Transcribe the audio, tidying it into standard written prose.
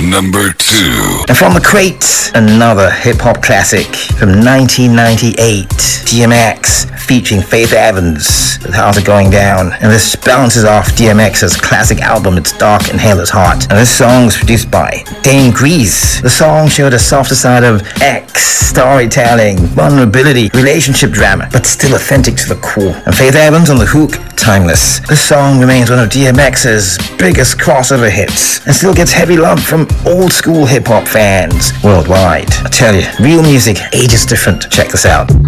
number 2. And from the crates, another hip-hop classic from 1998, DMX featuring Faith Evans with How's It Going Down. And this bounces off DMX's classic album It's Dark and Hell Is Hot. And this song was produced by Dane Grease. The song showed a softer side of X, storytelling, vulnerability, relationship drama, but still authentic to the core. And Faith Evans on the hook, timeless. This song remains one of DMX's biggest crossover hits and still gets heavy love from old school hip-hop fans worldwide. I tell you, real music ages different. Check this out.